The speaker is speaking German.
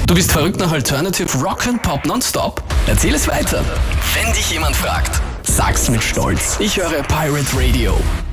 Du bist verrückt nach Alternative Rock and Pop nonstop? Erzähl es weiter. Wenn dich jemand fragt, sag's mit Stolz. Ich höre Pirate Radio.